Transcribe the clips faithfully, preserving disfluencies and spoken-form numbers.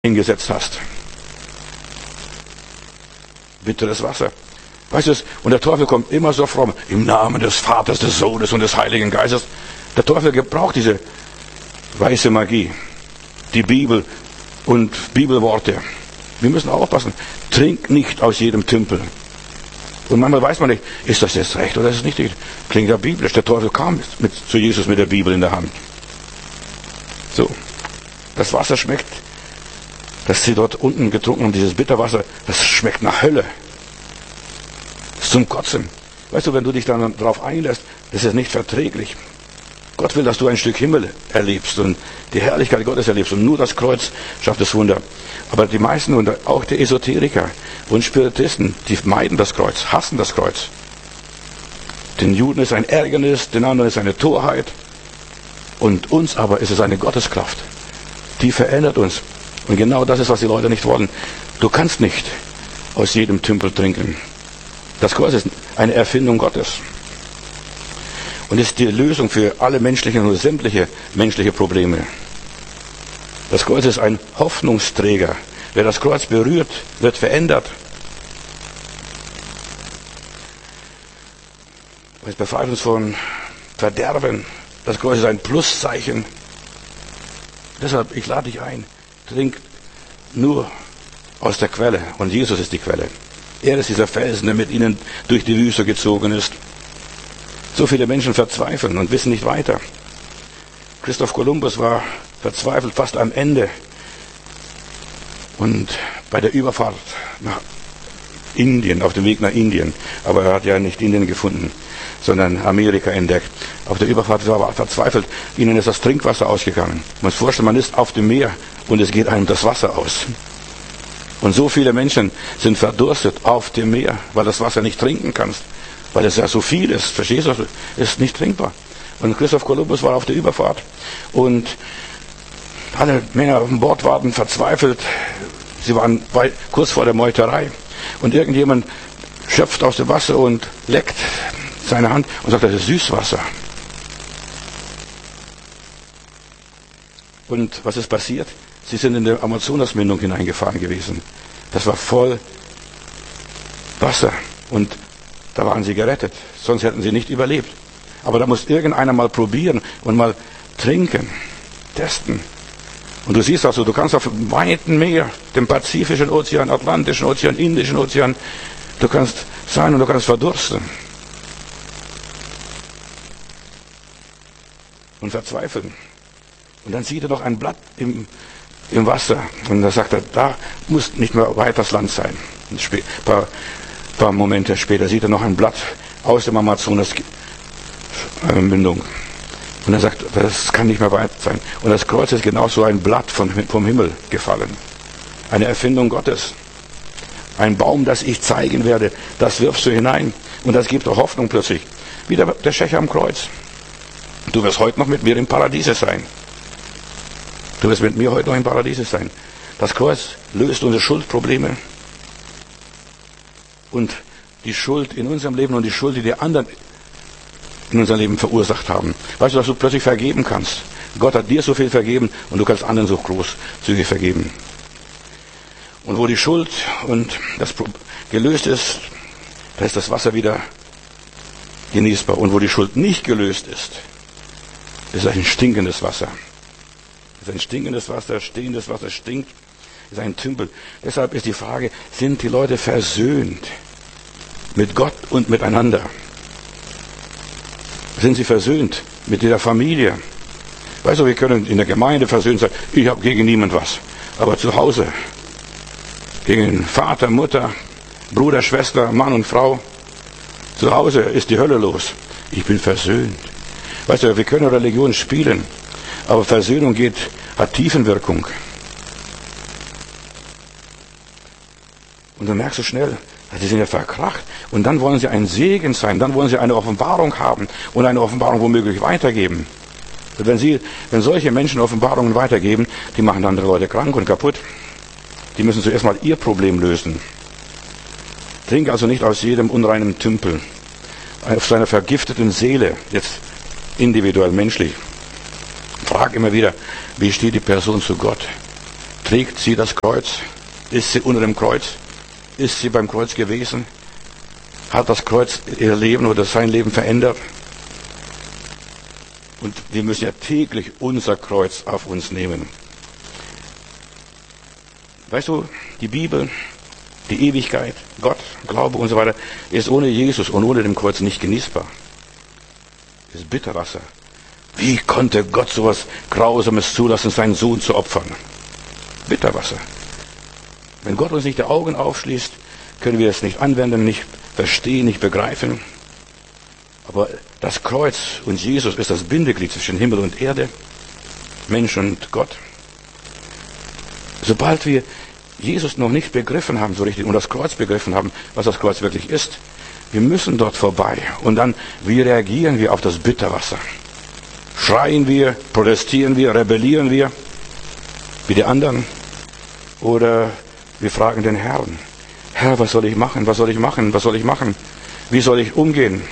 hingesetzt hast. Bitteres Wasser. Weißt du es? Und der Teufel kommt immer so fromm. Im Namen des Vaters, des Sohnes und des Heiligen Geistes. Der Teufel gebraucht diese weiße Magie. Die Bibel und Bibelworte. Wir müssen aufpassen. Trink nicht aus jedem Tümpel. Und manchmal weiß man nicht, ist das jetzt recht oder ist es nicht recht? Klingt ja biblisch. Der Teufel kam mit, mit, zu Jesus mit der Bibel in der Hand. So. Das Wasser schmeckt, das sie dort unten getrunken haben, dieses Bitterwasser, das schmeckt nach Hölle. Das ist zum Kotzen. Weißt du, wenn du dich dann darauf einlässt, das ist nicht verträglich. Gott will, dass du ein Stück Himmel erlebst und die Herrlichkeit Gottes erlebst. Und nur das Kreuz schafft das Wunder. Aber die meisten und auch die Esoteriker und Spiritisten, die meiden das Kreuz, hassen das Kreuz. Den Juden ist ein Ärgernis, den anderen ist eine Torheit. Und uns aber ist es eine Gotteskraft. Die verändert uns. Und genau das ist, was die Leute nicht wollen. Du kannst nicht aus jedem Tümpel trinken. Das Kreuz ist eine Erfindung Gottes. Und ist die Lösung für alle menschlichen und sämtliche menschliche Probleme. Das Kreuz ist ein Hoffnungsträger. Wer das Kreuz berührt, wird verändert. Es befreit uns von Verderben. Das Kreuz ist ein Pluszeichen. Deshalb, ich lade dich ein, trink nur aus der Quelle. Und Jesus ist die Quelle. Er ist dieser Felsen, der mit ihnen durch die Wüste gezogen ist. So viele Menschen verzweifeln und wissen nicht weiter. Christoph Kolumbus war verzweifelt, fast am Ende. Und bei der Überfahrt nach Indien, auf dem Weg nach Indien, aber er hat ja nicht Indien gefunden, sondern Amerika entdeckt. Auf der Überfahrt war er verzweifelt. Ihnen ist das Trinkwasser ausgegangen. Man muss sich vorstellen, man ist auf dem Meer und es geht einem das Wasser aus. Und so viele Menschen sind verdurstet auf dem Meer, weil das Wasser nicht trinken kannst. Weil es ja so viel ist. Verstehst du? Ist nicht trinkbar. Und Christoph Kolumbus war auf der Überfahrt. Und alle Männer auf dem Bord waren verzweifelt. Sie waren weit, kurz vor der Meuterei. Und irgendjemand schöpft aus dem Wasser und leckt seine Hand und sagt, das ist Süßwasser. Und was ist passiert? Sie sind in der Amazonasmündung hineingefahren gewesen. Das war voll Wasser. Und da waren sie gerettet. Sonst hätten sie nicht überlebt. Aber da muss irgendeiner mal probieren und mal trinken, testen. Und du siehst also, du kannst auf weiten Meer, dem Pazifischen Ozean, Atlantischen Ozean, Indischen Ozean, du kannst sein und du kannst verdursten. Und verzweifeln. Und dann sieht er noch ein Blatt im, im Wasser. Und da sagt er, da muss nicht mehr weit das Land sein. Ein paar, paar Momente später sieht er noch ein Blatt aus dem Amazonas-Mündung. Und er sagt, das kann nicht mehr weit sein. Und das Kreuz ist genauso ein Blatt von, vom Himmel gefallen. Eine Erfindung Gottes. Ein Baum, das ich zeigen werde, das wirfst du hinein. Und das gibt doch Hoffnung plötzlich. Wie der, der Schächer am Kreuz. Du wirst heute noch mit mir im Paradiese sein. Du wirst mit mir heute noch im Paradiese sein. Das Kreuz löst unsere Schuldprobleme. Und die Schuld in unserem Leben und die Schuld, die die anderen in unserem Leben verursacht haben. Weißt du, dass du plötzlich vergeben kannst? Gott hat dir so viel vergeben und du kannst anderen so großzügig vergeben. Und wo die Schuld und das gelöst ist, da ist das Wasser wieder genießbar. Und wo die Schuld nicht gelöst ist, ist ein stinkendes Wasser. Das ist ein stinkendes Wasser, stehendes Wasser stinkt, ist ein Tümpel. Deshalb ist die Frage, sind die Leute versöhnt mit Gott und miteinander? Sind sie versöhnt mit ihrer Familie? Weißt du, wir können in der Gemeinde versöhnt sein, ich habe gegen niemand was. Aber zu Hause, gegen Vater, Mutter, Bruder, Schwester, Mann und Frau, zu Hause ist die Hölle los. Ich bin versöhnt. Weißt du, wir können Religion spielen, aber Versöhnung geht, hat Tiefenwirkung. Und dann merkst du schnell, die sind ja verkracht. Und dann wollen sie ein Segen sein. Dann wollen sie eine Offenbarung haben und eine Offenbarung womöglich weitergeben. Und wenn sie, wenn solche Menschen Offenbarungen weitergeben, die machen andere Leute krank und kaputt. Die müssen zuerst mal ihr Problem lösen. Trink also nicht aus jedem unreinen Tümpel. Auf seiner vergifteten Seele, jetzt individuell menschlich. Frag immer wieder, wie steht die Person zu Gott? Trägt sie das Kreuz? Ist sie unter dem Kreuz? Ist sie beim Kreuz gewesen? Hat das Kreuz ihr Leben oder sein Leben verändert? Und wir müssen ja täglich unser Kreuz auf uns nehmen. Weißt du, die Bibel, die Ewigkeit, Gott, Glaube und so weiter, ist ohne Jesus und ohne dem Kreuz nicht genießbar. Das ist Bitterwasser. Wie konnte Gott sowas Grausames zulassen, seinen Sohn zu opfern? Bitterwasser. Wenn Gott uns nicht die Augen aufschließt, können wir es nicht anwenden, nicht verstehen, nicht begreifen. Aber das Kreuz und Jesus ist das Bindeglied zwischen Himmel und Erde, Mensch und Gott. Sobald wir Jesus noch nicht begriffen haben, so richtig, und das Kreuz begriffen haben, was das Kreuz wirklich ist, wir müssen dort vorbei. Und dann, wie reagieren wir auf das Bitterwasser? Schreien wir, protestieren wir, rebellieren wir, wie die anderen? Oder wir fragen den Herrn, Herr, was soll ich machen, was soll ich machen, was soll ich machen? Wie soll ich umgehen?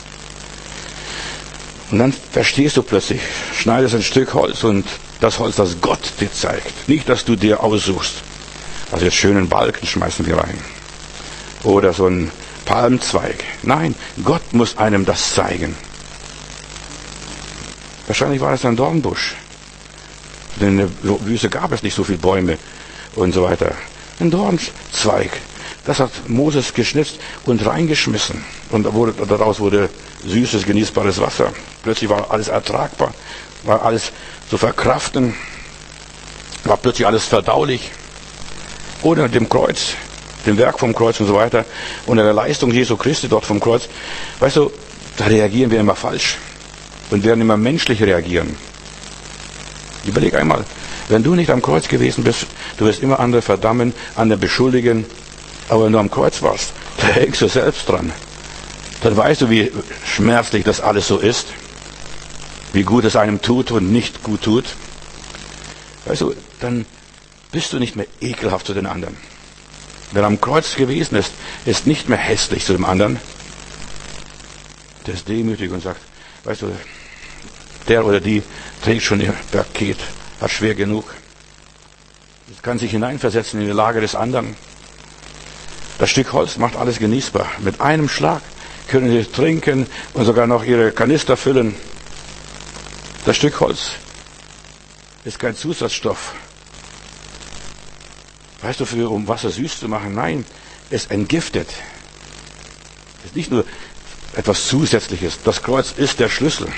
Und dann verstehst du plötzlich, schneidest ein Stück Holz und das Holz, das Gott dir zeigt. Nicht, dass du dir aussuchst. Also jetzt schönen Balken schmeißen wir rein. Oder so ein Palmzweig. Nein, Gott muss einem das zeigen. Wahrscheinlich war es ein Dornbusch. Denn in der Wüste gab es nicht so viele Bäume und so weiter. Ein Dornzweig. Das hat Moses geschnitzt und reingeschmissen. Und daraus wurde süßes, genießbares Wasser. Plötzlich war alles ertragbar, war alles zu verkraften, war plötzlich alles verdaulich. Ohne dem Kreuz, dem Werk vom Kreuz und so weiter, unter der Leistung Jesu Christi dort vom Kreuz, weißt du, da reagieren wir immer falsch und werden immer menschlich reagieren. Überleg einmal, wenn du nicht am Kreuz gewesen bist, du wirst immer andere verdammen, andere beschuldigen, aber wenn du am Kreuz warst, da hängst du selbst dran. Dann weißt du, wie schmerzlich das alles so ist, wie gut es einem tut und nicht gut tut. Weißt du, dann bist du nicht mehr ekelhaft zu den anderen. Wer am Kreuz gewesen ist, ist nicht mehr hässlich zu dem anderen. Der ist demütig und sagt, weißt du, der oder die trägt schon ihr Paket, hat schwer genug. Kann sich hineinversetzen in die Lage des anderen. Das Stück Holz macht alles genießbar. Mit einem Schlag können sie trinken und sogar noch ihre Kanister füllen. Das Stück Holz ist kein Zusatzstoff. Weißt du, für, um Wasser süß zu machen? Nein, es entgiftet. Es ist nicht nur etwas Zusätzliches. Das Kreuz ist der Schlüssel.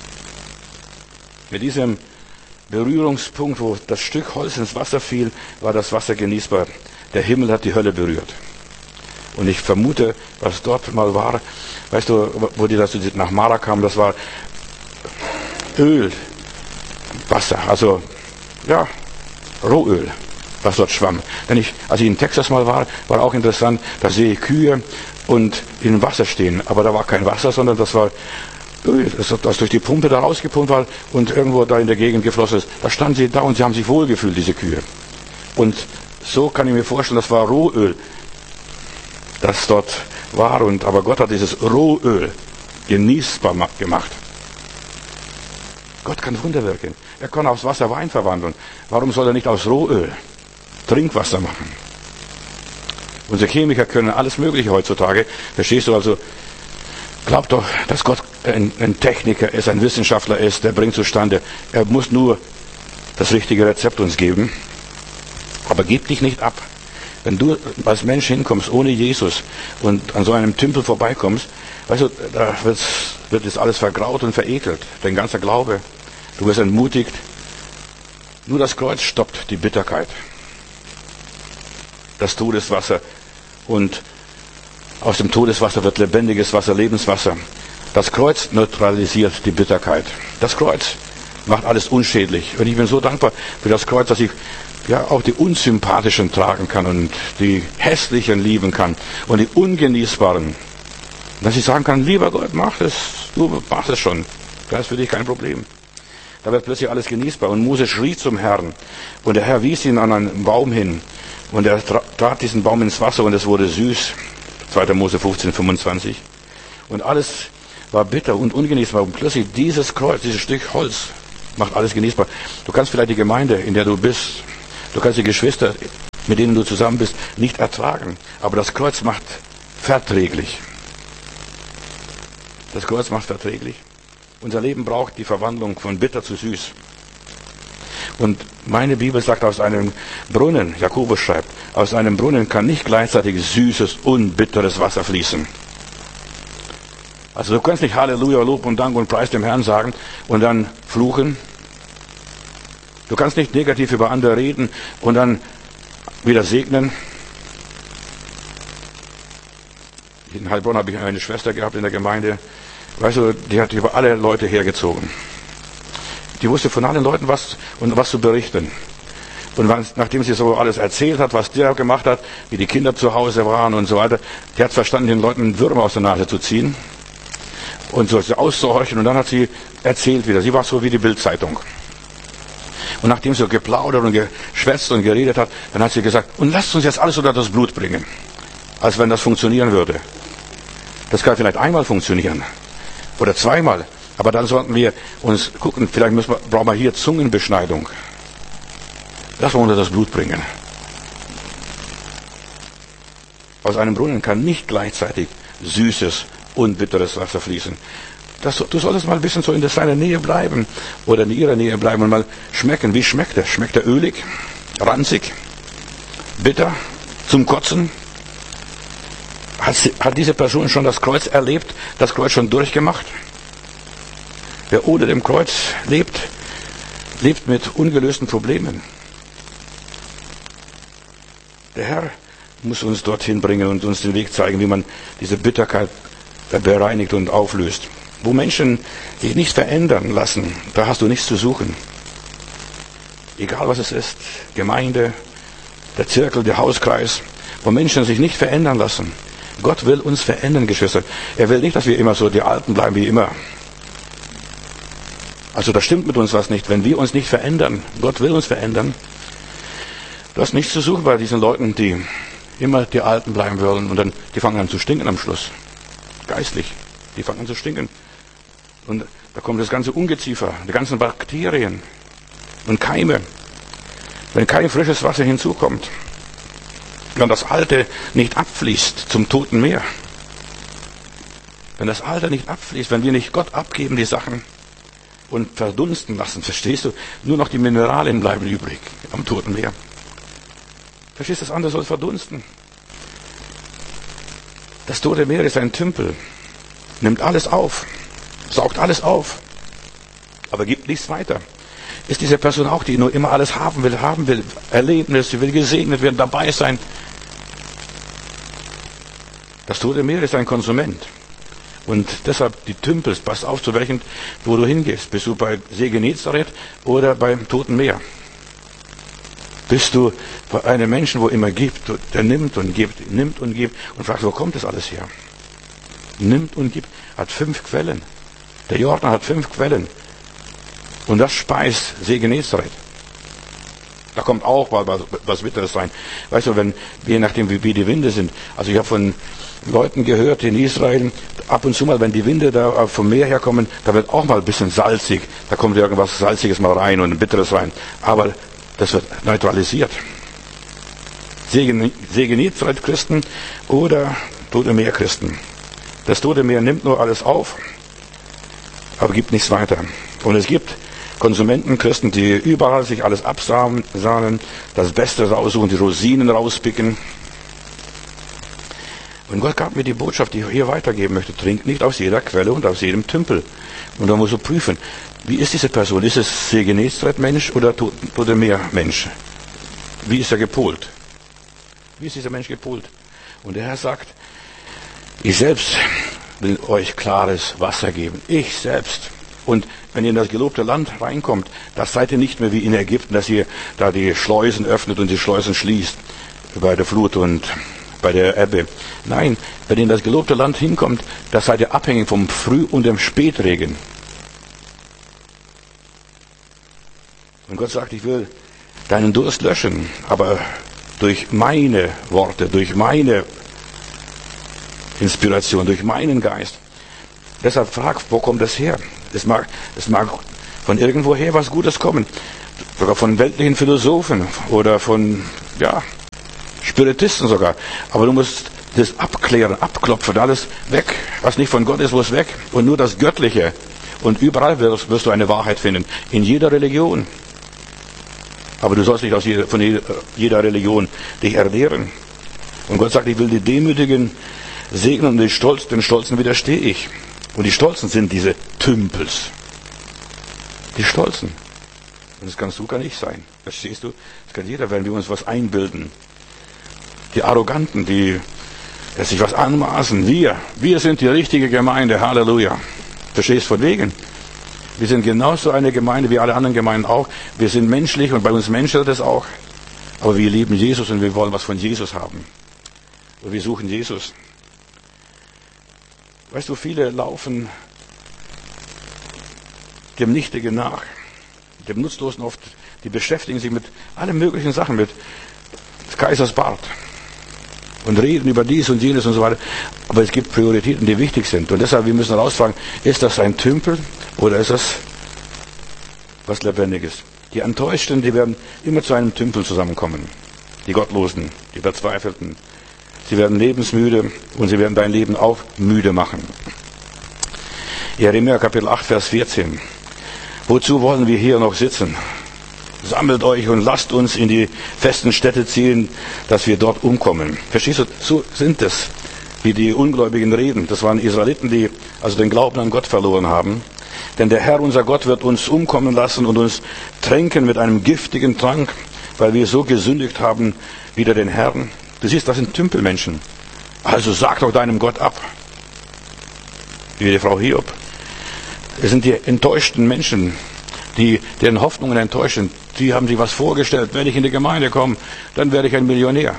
Mit diesem Berührungspunkt, wo das Stück Holz ins Wasser fiel, war das Wasser genießbar. Der Himmel hat die Hölle berührt. Und ich vermute, was dort mal war, weißt du, wo die das nach Mara kamen, das war Öl, Wasser, also ja, Rohöl, was dort schwamm. Denn ich, als ich in Texas mal war, war auch interessant, da sehe ich Kühe und die im Wasser stehen. Aber da war kein Wasser, sondern das war Öl, das, das durch die Pumpe da rausgepumpt war und irgendwo da in der Gegend geflossen ist. Da standen sie da und sie haben sich wohlgefühlt, diese Kühe. Und so kann ich mir vorstellen, das war Rohöl, das dort war. Und, aber Gott hat dieses Rohöl genießbar gemacht. Gott kann Wunder wirken. Er kann aus Wasser Wein verwandeln. Warum soll er nicht aus Rohöl Trinkwasser machen? Unsere Chemiker können alles Mögliche heutzutage. Verstehst du also? Glaub doch, dass Gott ein, ein Techniker ist, ein Wissenschaftler ist, der bringt zustande. Er muss nur das richtige Rezept uns geben. Aber gib dich nicht ab. Wenn du als Mensch hinkommst, ohne Jesus, und an so einem Tümpel vorbeikommst, weißt du, da wird's, wird jetzt alles vergraut und verekelt. Dein ganzer Glaube. Du wirst entmutigt. Nur das Kreuz stoppt die Bitterkeit. Das Todeswasser. Und aus dem Todeswasser wird lebendiges Wasser, Lebenswasser. Das Kreuz neutralisiert die Bitterkeit. Das Kreuz macht alles unschädlich. Und ich bin so dankbar für das Kreuz, dass ich ja auch die Unsympathischen tragen kann und die Hässlichen lieben kann und die Ungenießbaren. Dass ich sagen kann, lieber Gott, mach es, du machst es schon. Das ist für dich kein Problem. Da wird plötzlich alles genießbar. Und Mose schrie zum Herrn. Und der Herr wies ihn an einen Baum hin. Und er trat diesen Baum ins Wasser und es wurde süß. zweiter Mose fünfzehn, fünfundzwanzig. Und alles war bitter und ungenießbar. Und plötzlich dieses Kreuz, dieses Stück Holz macht alles genießbar. Du kannst vielleicht die Gemeinde, in der du bist, Du kannst die Geschwister, mit denen du zusammen bist, nicht ertragen. Aber das Kreuz macht verträglich. Das Kreuz macht verträglich. Unser Leben braucht die Verwandlung von bitter zu süß. Und meine Bibel sagt, aus einem Brunnen, Jakobus schreibt, aus einem Brunnen kann nicht gleichzeitig süßes und bitteres Wasser fließen. Also du kannst nicht Halleluja, Lob und Dank und Preis dem Herrn sagen und dann fluchen. Du kannst nicht negativ über andere reden und dann wieder segnen. In Heilbronn habe ich eine Schwester gehabt in der Gemeinde. Weißt du, die hat über alle Leute hergezogen. Die wusste von allen Leuten was und was zu berichten. Und nachdem sie so alles erzählt hat, was der gemacht hat, wie die Kinder zu Hause waren und so weiter, die hat verstanden, den Leuten Würmer aus der Nase zu ziehen und so auszuhorchen. Und dann hat sie erzählt wieder. Sie war so wie die Bildzeitung. Und nachdem sie so geplaudert und geschwätzt und geredet hat, dann hat sie gesagt, und lasst uns jetzt alles unter das Blut bringen. Als wenn das funktionieren würde. Das kann vielleicht einmal funktionieren. Oder zweimal. Aber dann sollten wir uns gucken, vielleicht müssen wir, brauchen wir hier Zungenbeschneidung. Lass mal unter das Blut bringen. Aus einem Brunnen kann nicht gleichzeitig süßes und bitteres Wasser fließen. Das, du solltest mal ein bisschen so in seiner Nähe bleiben oder in ihrer Nähe bleiben und mal schmecken. Wie schmeckt er? Schmeckt er ölig, ranzig, bitter, zum Kotzen? Hat, hat diese Person schon das Kreuz erlebt, das Kreuz schon durchgemacht? Wer ohne dem Kreuz lebt, lebt mit ungelösten Problemen. Der Herr muss uns dorthin bringen und uns den Weg zeigen, wie man diese Bitterkeit bereinigt und auflöst. Wo Menschen sich nicht verändern lassen, da hast du nichts zu suchen. Egal was es ist, Gemeinde, der Zirkel, der Hauskreis, wo Menschen sich nicht verändern lassen. Gott will uns verändern, Geschwister. Er will nicht, dass wir immer so die Alten bleiben wie immer. Also da stimmt mit uns was nicht, wenn wir uns nicht verändern. Gott will uns verändern. Du hast nichts zu suchen bei diesen Leuten, die immer die Alten bleiben wollen und dann die fangen an zu stinken am Schluss. Geistlich. Die fangen an zu stinken. Und da kommt das ganze Ungeziefer, die ganzen Bakterien und Keime. Wenn kein frisches Wasser hinzukommt, wenn das Alte nicht abfließt zum Toten Meer, wenn das Alte nicht abfließt, wenn wir nicht Gott abgeben, die Sachen, und verdunsten lassen, verstehst du? Nur noch die Mineralien bleiben übrig am Toten Meer. Verstehst du, das andere soll verdunsten. Das Tote Meer ist ein Tümpel, nimmt alles auf, saugt alles auf, aber gibt nichts weiter. Ist diese Person auch, die nur immer alles haben will, haben will, Erlebnis, sie will gesegnet werden, dabei sein. Das Tote Meer ist ein Konsument. Und deshalb die Tümpel, pass auf, zu welchem, wo du hingehst. Bist du bei See Genezareth oder beim Toten Meer? Bist du bei einem Menschen, wo immer gibt, der nimmt und gibt, nimmt und gibt und fragst, wo kommt das alles her? Nimmt und gibt, hat fünf Quellen. Der Jordan hat fünf Quellen. Und das speist See Genezareth. Da kommt auch mal was, was Bitteres rein. Weißt du, wenn, je nachdem wie, wie die Winde sind. Also ich habe von Leuten gehört in Israel, ab und zu mal, wenn die Winde da vom Meer herkommen, da wird auch mal ein bisschen salzig. Da kommt irgendwas Salziges mal rein und ein Bitteres rein. Aber das wird neutralisiert. See Genezareth Christen oder Tote Meer Christen. Das Tote Meer nimmt nur alles auf, aber gibt nichts weiter. Und es gibt Konsumenten, Christen, die überall sich alles absahnen, das Beste raussuchen, die Rosinen rauspicken. Und Gott gab mir die Botschaft, die ich hier weitergeben möchte. Trink nicht aus jeder Quelle und aus jedem Tümpel. Und da musst du prüfen, wie ist diese Person? Ist es See Genezareth Mensch oder Tote Meer Mensch? Wie ist er gepolt? Wie ist dieser Mensch gepolt? Und der Herr sagt, ich selbst will euch klares Wasser geben. Ich selbst. Und wenn ihr in das gelobte Land reinkommt, da seid ihr nicht mehr wie in Ägypten, dass ihr da die Schleusen öffnet und die Schleusen schließt bei der Flut und bei der Ebbe. Nein, wenn ihr in das gelobte Land hinkommt, da seid ihr abhängig vom Früh- und dem Spätregen. Und Gott sagt, ich will deinen Durst löschen, aber durch meine Worte, durch meine Inspiration, durch meinen Geist. Deshalb frag, wo kommt das her? Es mag, es mag von irgendwoher was Gutes kommen. sogar von weltlichen Philosophen oder von, ja, Spiritisten sogar. Aber du musst das abklären, abklopfen, alles weg. Was nicht von Gott ist, muss weg. Und nur das Göttliche. Und überall wirst, wirst du eine Wahrheit finden. In jeder Religion. Aber du sollst nicht aus jeder, von jeder, jeder Religion dich ernähren. Und Gott sagt, ich will die Demütigen segnen und den Stolz, den Stolzen widerstehe ich. Und die Stolzen sind diese Tümpels. Die Stolzen. Und das kannst du gar nicht sein. Verstehst du? Das kann jeder, wenn wir uns was einbilden. Die Arroganten, die sich was anmaßen. Wir, wir sind die richtige Gemeinde. Halleluja. Verstehst du von wegen? Wir sind genauso eine Gemeinde wie alle anderen Gemeinden auch. Wir sind menschlich und bei uns menschelt es auch. Aber wir lieben Jesus und wir wollen was von Jesus haben. Und wir suchen Jesus. Weißt du, viele laufen dem Nichtigen nach. Dem Nutzlosen oft. Die beschäftigen sich mit allen möglichen Sachen, mit des Kaisers Bart. Und reden über dies und jenes und so weiter. Aber es gibt Prioritäten, die wichtig sind. Und deshalb, wir müssen herausfragen, ist das ein Tümpel oder ist das was Lebendiges? Die Enttäuschten, die werden immer zu einem Tümpel zusammenkommen. Die Gottlosen, die Verzweifelten. Sie werden lebensmüde und sie werden dein Leben auch müde machen. Jeremia Kapitel acht, Vers vierzehn. Wozu wollen wir hier noch sitzen? Sammelt euch und lasst uns in die festen Städte ziehen, dass wir dort umkommen. Verstehst du? So sind es, wie die Ungläubigen reden. Das waren Israeliten, die also den Glauben an Gott verloren haben. Denn der Herr, unser Gott, wird uns umkommen lassen und uns tränken mit einem giftigen Trank, weil wir so gesündigt haben wider den Herrn. Du siehst, das sind Tümpelmenschen. Also sag doch deinem Gott ab. Wie die Frau Hiob. Es sind die enttäuschten Menschen, die deren Hoffnungen enttäuscht sind. Die haben sich was vorgestellt. Wenn ich in die Gemeinde komme, dann werde ich ein Millionär.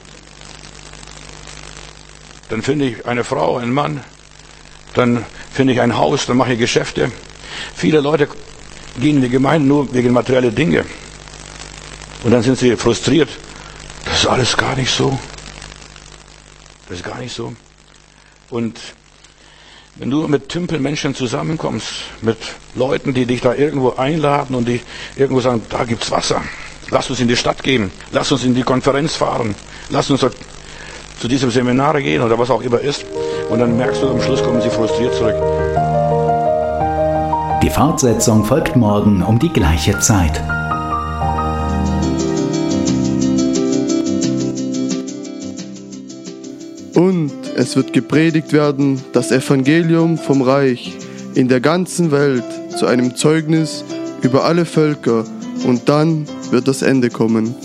Dann finde ich eine Frau, einen Mann. Dann finde ich ein Haus, dann mache ich Geschäfte. Viele Leute gehen in die Gemeinde nur wegen materieller Dinge. Und dann sind sie frustriert. Das ist alles gar nicht so. Das ist gar nicht so. Und wenn du mit Tümpelmenschen zusammenkommst, mit Leuten, die dich da irgendwo einladen und die irgendwo sagen, da gibt's Wasser, lass uns in die Stadt gehen, lass uns in die Konferenz fahren, lass uns zu diesem Seminar gehen oder was auch immer ist, und dann merkst du, am Schluss kommen sie frustriert zurück. Die Fortsetzung folgt morgen um die gleiche Zeit. Und es wird gepredigt werden, das Evangelium vom Reich in der ganzen Welt zu einem Zeugnis über alle Völker, und dann wird das Ende kommen.